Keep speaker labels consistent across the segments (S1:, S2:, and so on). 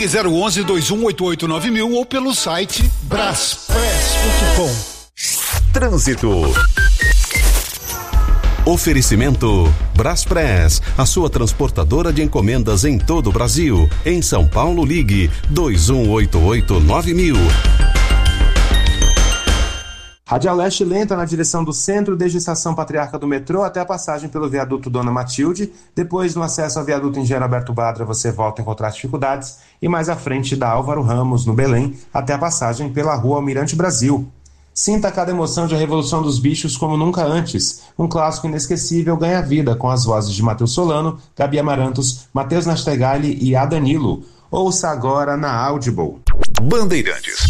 S1: Ligue 011-2188-9000 ou pelo site braspress.com.
S2: Trânsito. Oferecimento Braspress, a sua transportadora de encomendas em todo o Brasil. Em São Paulo, ligue 2188-9000.
S3: Radial Leste lenta na direção do centro, desde a estação Patriarca do metrô até a passagem pelo viaduto Dona Matilde. Depois, no acesso ao viaduto Engenheiro Alberto Badra, você volta a encontrar dificuldades. E mais à frente da Álvaro Ramos, no Belém, até a passagem pela Rua Almirante Brasil. Sinta cada emoção de A Revolução dos Bichos como nunca antes. Um clássico inesquecível ganha vida com as vozes de Matheus Solano, Gabi Amarantos, Matheus Nastegali e Adanilo. Ouça agora na Audible.
S2: Bandeirantes.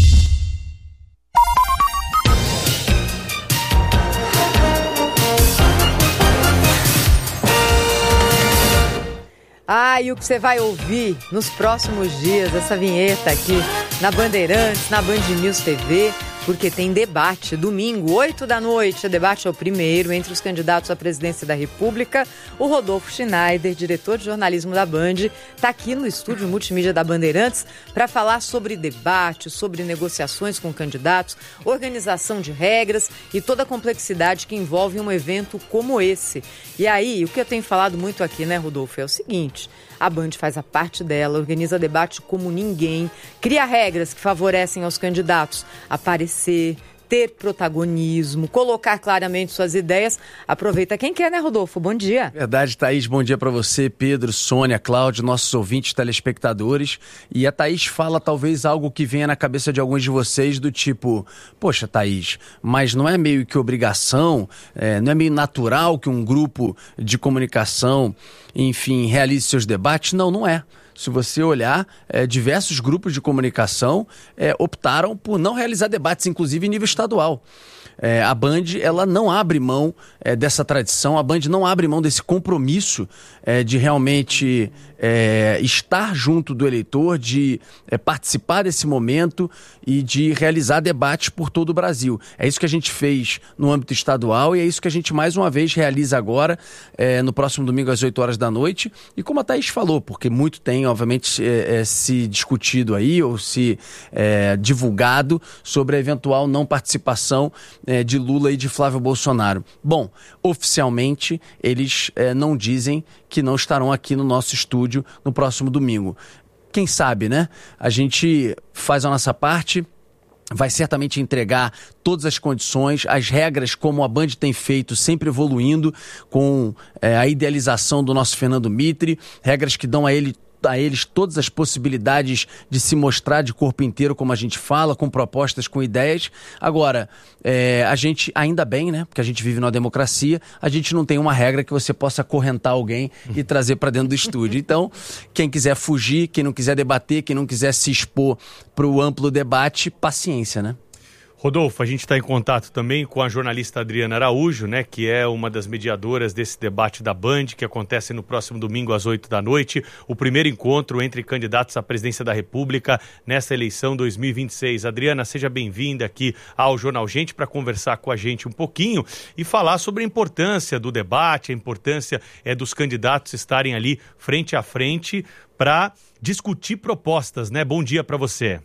S4: E o que você vai ouvir nos próximos dias, essa vinheta aqui na Bandeirantes, na Band News TV, porque tem debate. Domingo, 20h. O debate é o primeiro entre os candidatos à presidência da República. O Rodolfo Schneider, diretor de jornalismo da Band, está aqui no estúdio multimídia da Bandeirantes para falar sobre debate, sobre negociações com candidatos, organização de regras e toda a complexidade que envolve um evento como esse. E aí, o que eu tenho falado muito aqui, né, Rodolfo, é o seguinte: a Band faz a parte dela, organiza debate como ninguém, cria regras que favorecem aos candidatos aparecer, ter protagonismo, colocar claramente suas ideias. Aproveita quem quer, né, Rodolfo? Bom dia.
S5: Verdade, Thaís. Bom dia para você, Pedro, Sônia, Cláudio, nossos ouvintes, telespectadores. E a Thaís fala talvez algo que venha na cabeça de alguns de vocês do tipo: poxa, Thaís, mas não é meio que obrigação, não é meio natural que um grupo de comunicação, enfim, realize seus debates? Não, não é. Se você olhar, diversos grupos de comunicação optaram por não realizar debates, inclusive em nível estadual. A Band, ela não abre mão dessa tradição, a Band não abre mão desse compromisso de realmente estar junto do eleitor, de participar desse momento e de realizar debates por todo o Brasil. É isso que a gente fez no âmbito estadual e é isso que a gente mais uma vez realiza agora, no próximo domingo às 20h. E como a Thaís falou, porque muito tem, obviamente, se discutido aí ou se divulgado sobre a eventual não participação de Lula e de Flávio Bolsonaro. Bom, oficialmente eles não dizem que não estarão aqui no nosso estúdio no próximo domingo. Quem sabe, né? A gente faz a nossa parte, vai certamente entregar todas as condições, as regras como a Band tem feito, sempre evoluindo com a idealização do nosso Fernando Mitre, regras que dão a eles todas as possibilidades de se mostrar de corpo inteiro, como a gente fala, com propostas, com ideias. Agora, a gente, ainda bem, né, porque a gente vive numa democracia, a gente não tem uma regra que você possa acorrentar alguém e trazer para dentro do estúdio. Então, quem quiser fugir, quem não quiser debater, quem não quiser se expor para o amplo debate, paciência, né?
S6: Rodolfo, a gente está em contato também com a jornalista Adriana Araújo, né, que é uma das mediadoras desse debate da Band, que acontece no próximo domingo às 20h, o primeiro encontro entre candidatos à presidência da República nessa eleição 2026. Adriana, seja bem-vinda aqui ao Jornal Gente para conversar com a gente um pouquinho e falar sobre a importância do debate, a importância dos candidatos estarem ali frente a frente para discutir propostas, né? Bom dia para você.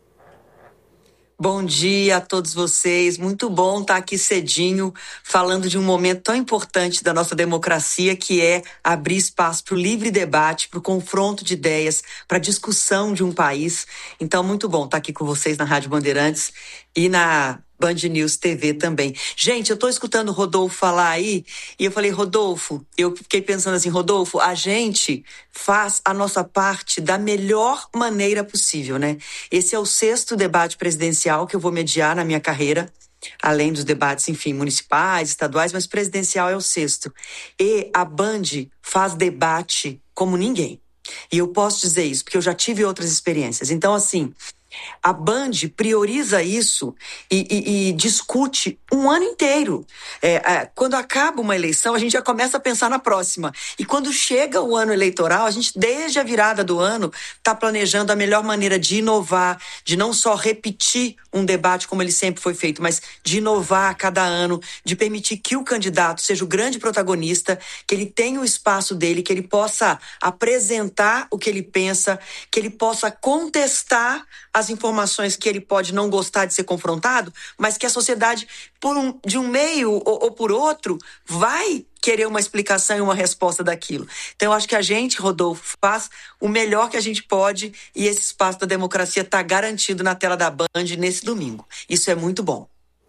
S7: Bom dia a todos vocês, muito bom estar aqui cedinho falando de um momento tão importante da nossa democracia, que é abrir espaço para o livre debate, para o confronto de ideias, para a discussão de um país. Então, muito bom estar aqui com vocês na Rádio Bandeirantes e na Band News TV também. Gente, eu tô escutando o Rodolfo falar aí, e eu falei, Rodolfo, eu fiquei pensando assim, Rodolfo, a gente faz a nossa parte da melhor maneira possível, né? Esse é o 6º debate presidencial que eu vou mediar na minha carreira, além dos debates, enfim, municipais, estaduais, mas presidencial é o 6º. E a Band faz debate como ninguém. E eu posso dizer isso, porque eu já tive outras experiências. Então, assim, A Band prioriza isso e discute um ano inteiro. Quando acaba uma eleição, a gente já começa a pensar na próxima. E quando chega o ano eleitoral, a gente, desde a virada do ano, está planejando a melhor maneira de inovar, de não só repetir um debate como ele sempre foi feito, mas de inovar a cada ano, de permitir que o candidato seja o grande protagonista, que ele tenha o espaço dele, que ele possa apresentar o que ele pensa, que ele possa contestar as informações que ele pode não gostar de ser confrontado, mas que a sociedade, de um meio ou por outro, vai querer uma explicação e uma resposta daquilo. Então, eu acho que a gente, Rodolfo, faz o melhor que a gente pode e esse espaço da democracia está garantido na tela da Band nesse domingo. Isso é muito bom.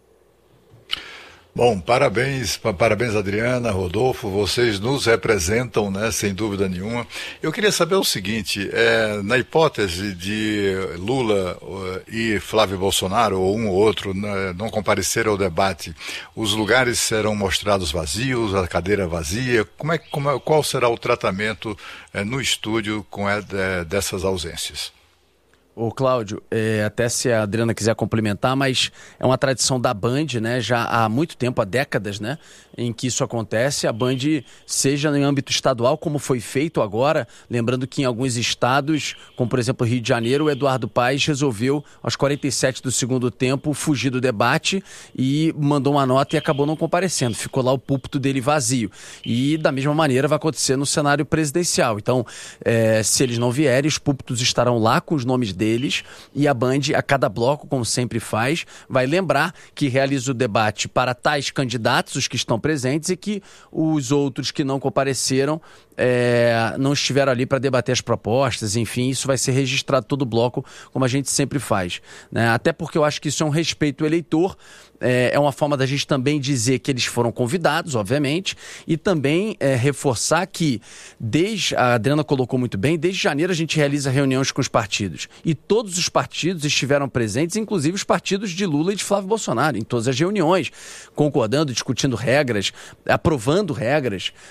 S8: Bom, parabéns Adriana, Rodolfo, vocês nos representam, né, sem dúvida nenhuma. Eu queria saber o seguinte, na hipótese de Lula e Flávio Bolsonaro, ou um ou outro, não comparecer ao debate, os lugares serão mostrados vazios, a cadeira vazia, qual será o tratamento no estúdio com dessas ausências?
S5: Ô Cláudio, até se a Adriana quiser complementar, mas é uma tradição da Band, né, já há muito tempo, há décadas, né, em que isso acontece, a Band seja em âmbito estadual, como foi feito agora, lembrando que em alguns estados, como por exemplo Rio de Janeiro, o Eduardo Paes resolveu, aos 47 do segundo tempo, fugir do debate e mandou uma nota e acabou não comparecendo, ficou lá o púlpito dele vazio. E da mesma maneira vai acontecer no cenário presidencial. Então, se eles não vierem, os púlpitos estarão lá com os nomes deles e a Band, a cada bloco, como sempre faz, vai lembrar que realiza o debate para tais candidatos, os que estão presentes, e que os outros que não compareceram não estiveram ali para debater as propostas, enfim, isso vai ser registrado todo o bloco, como a gente sempre faz, né? Até porque eu acho que isso é um respeito ao eleitor, é uma forma da gente também dizer que eles foram convidados, obviamente, e também reforçar que, a Adriana colocou muito bem, desde janeiro a gente realiza reuniões com os partidos, e todos os partidos estiveram presentes, inclusive os partidos de Lula e de Flávio Bolsonaro, em todas as reuniões, concordando, discutindo regras, aprovando regras,